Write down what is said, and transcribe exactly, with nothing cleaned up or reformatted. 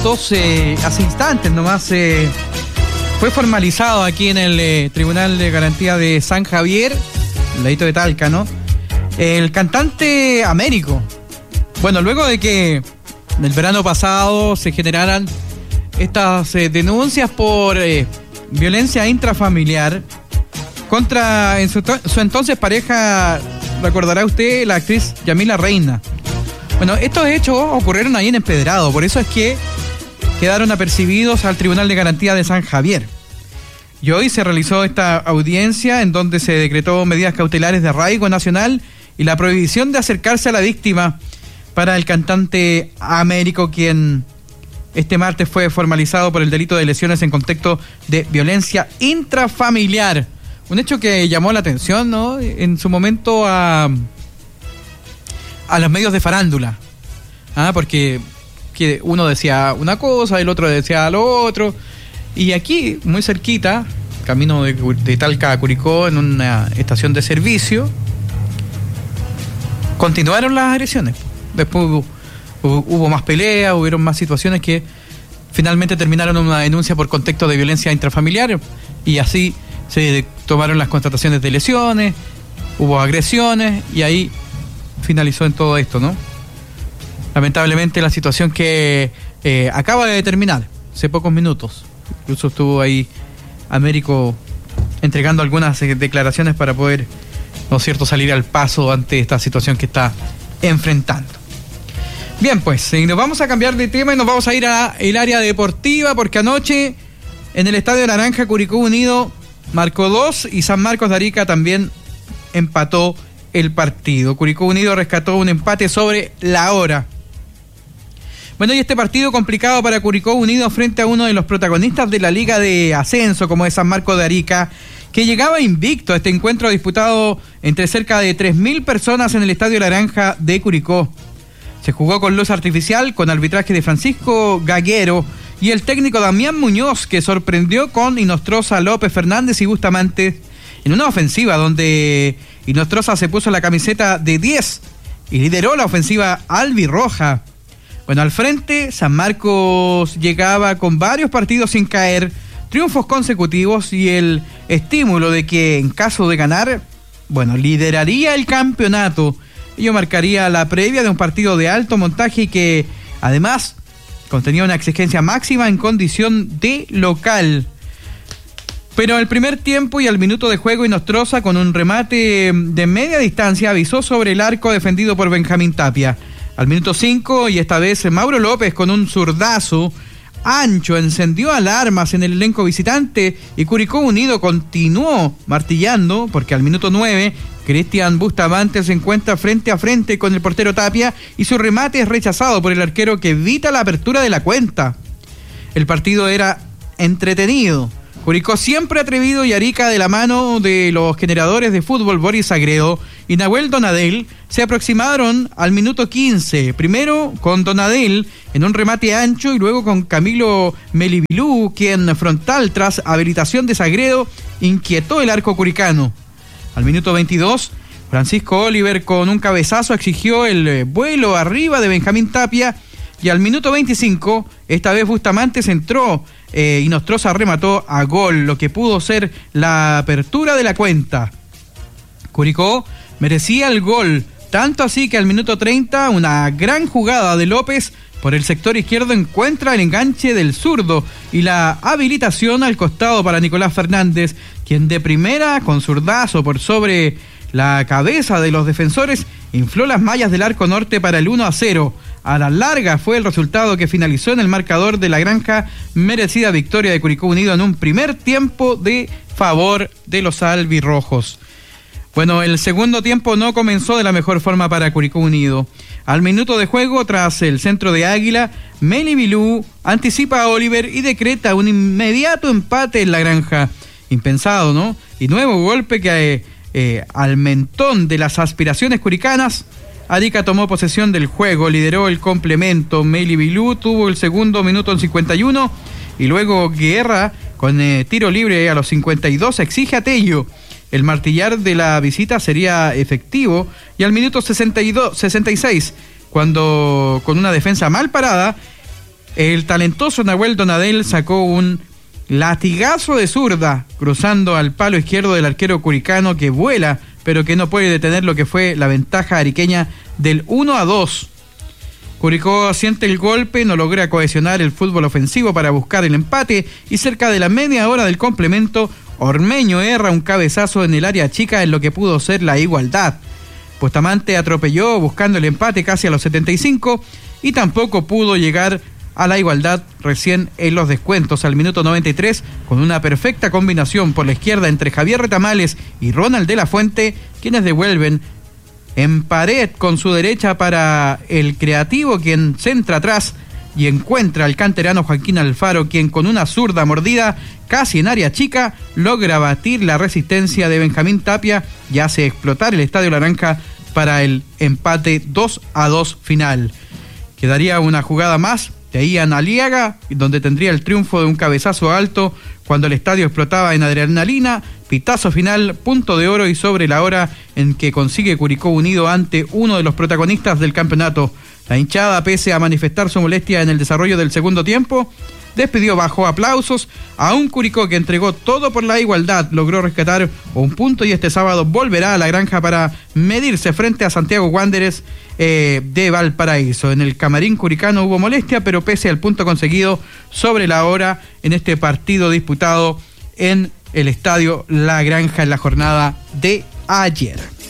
minutos, eh, hace instantes nomás, eh, fue formalizado aquí en el eh, Tribunal de Garantía de San Javier, el ladito de Talca, ¿no? El cantante Américo. Bueno, luego de que el verano pasado se generaran estas eh, denuncias por eh, violencia intrafamiliar contra en su, su entonces pareja, recordará usted, la actriz Yamila Reina. Bueno, estos hechos ocurrieron ahí en Empedrado, por eso es que quedaron apercibidos al Tribunal de Garantía de San Javier. Y hoy se realizó esta audiencia en donde se decretó medidas cautelares de arraigo nacional y la prohibición de acercarse a la víctima para el cantante Américo, quien este martes fue formalizado por el delito de lesiones en contexto de violencia intrafamiliar. Un hecho que llamó la atención, ¿no?, en su momento a, a los medios de farándula. Ah, porque que uno decía una cosa, el otro decía lo otro. Y aquí, muy cerquita, camino de, de Talca a Curicó, en una estación de servicio, continuaron las agresiones. Después hubo, hubo, hubo más peleas, hubieron más situaciones que finalmente terminaron en una denuncia por contexto de violencia intrafamiliar, y así se tomaron las constataciones de lesiones, hubo agresiones, y ahí finalizó en todo esto, ¿no? Lamentablemente la situación que eh, acaba de terminar hace pocos minutos. Incluso estuvo ahí Américo entregando algunas declaraciones para poder, ¿no es cierto?, salir al paso ante esta situación que está enfrentando. Bien, pues nos vamos a cambiar de tema y nos vamos a ir a el área deportiva, porque anoche en el Estadio Naranja Curicó Unido marcó dos y San Marcos de Arica también empató el partido. Curicó Unido rescató un empate sobre la hora. Bueno, y este partido complicado para Curicó Unido frente a uno de los protagonistas de la Liga de Ascenso, como es San Marcos de Arica, que llegaba invicto a este encuentro disputado entre cerca de tres mil personas en el Estadio Naranja de Curicó. Se jugó con luz artificial, con arbitraje de Francisco Gaguero y el técnico Damián Muñoz, que sorprendió con Inostroza, López, Fernández y Bustamante en una ofensiva donde Inostroza se puso la camiseta de diez y lideró la ofensiva albirroja. Bueno, al frente, San Marcos llegaba con varios partidos sin caer, triunfos consecutivos y el estímulo de que en caso de ganar, bueno, lideraría el campeonato. Ello marcaría la previa de un partido de alto montaje y que además contenía una exigencia máxima en condición de local. Pero al primer tiempo y al minuto de juego, Inostroza, con un remate de media distancia, avisó sobre el arco defendido por Benjamín Tapia. Al minuto cinco, y esta vez Mauro López con un zurdazo ancho encendió alarmas en el elenco visitante y Curicó Unido continuó martillando, porque al minuto nueve Cristian Bustamante se encuentra frente a frente con el portero Tapia y su remate es rechazado por el arquero, que evita la apertura de la cuenta. El partido era entretenido. Curicó siempre atrevido y Arica, de la mano de los generadores de fútbol Boris Sagredo y Nahuel Donadel, se aproximaron al minuto quince, primero con Donadel en un remate ancho y luego con Camilo Melibilú, quien frontal tras habilitación de Sagredo inquietó el arco curicano. Al minuto veintidós, Francisco Oliver con un cabezazo exigió el vuelo arriba de Benjamín Tapia, y al minuto veinticinco, esta vez Bustamante centró eh, y Nostroza remató a gol, lo que pudo ser la apertura de la cuenta. Curicó merecía el gol, tanto así que al minuto treinta, una gran jugada de López por el sector izquierdo encuentra el enganche del zurdo y la habilitación al costado para Nicolás Fernández, quien de primera, con zurdazo por sobre la cabeza de los defensores, infló las mallas del arco norte para el uno a cero. A la larga fue el resultado que finalizó en el marcador de la Granja, merecida victoria de Curicó Unido en un primer tiempo de favor de los albirrojos. Bueno, el segundo tiempo no comenzó de la mejor forma para Curicó Unido. Al minuto de juego, tras el centro de Águila, Meli Bilú anticipa a Oliver y decreta un inmediato empate en la Granja. Impensado, ¿no? Y nuevo golpe que eh, al mentón de las aspiraciones curicanas. Arica tomó posesión del juego, lideró el complemento. Meli Bilú tuvo el segundo minuto en cincuenta y uno y luego Guerra con eh, tiro libre a los cincuenta y dos exige a Tello. El martillar de la visita sería efectivo y al minuto sesenta y dos, sesenta y seis, cuando con una defensa mal parada, El talentoso Nahuel Donadel sacó un latigazo de zurda, cruzando al palo izquierdo del arquero curicano, que vuela, pero que no puede detener lo que fue la ventaja ariqueña del uno a dos. Curicó siente el golpe, no logra cohesionar el fútbol ofensivo para buscar el empate, y cerca de la media hora del complemento, Ormeño erra un cabezazo en el área chica en lo que pudo ser la igualdad. Bustamante atropelló buscando el empate casi a los setenta y cinco y tampoco pudo llegar a la igualdad recién en los descuentos al minuto noventa y tres, con una perfecta combinación por la izquierda entre Javier Retamales y Ronald de la Fuente, quienes devuelven en pared con su derecha para el creativo, quien centra atrás y encuentra al canterano Joaquín Alfaro, quien con una zurda mordida casi en área chica logra batir la resistencia de Benjamín Tapia y hace explotar el Estadio Naranja para el empate dos a dos final. Quedaría una jugada más de Ian Aliaga, donde tendría el triunfo de un cabezazo alto cuando el estadio explotaba en adrenalina, pitazo final, punto de oro y sobre la hora en que consigue Curicó Unido ante uno de los protagonistas del campeonato. La hinchada, pese a manifestar su molestia en el desarrollo del segundo tiempo, despidió bajo aplausos a un Curicó que entregó todo por la igualdad, logró rescatar un punto y este sábado volverá a la granja para medirse frente a Santiago Wanderers eh, de Valparaíso. En el camarín curicano hubo molestia, pero pese al punto conseguido sobre la hora en este partido disputado en el estadio La Granja en la jornada de ayer.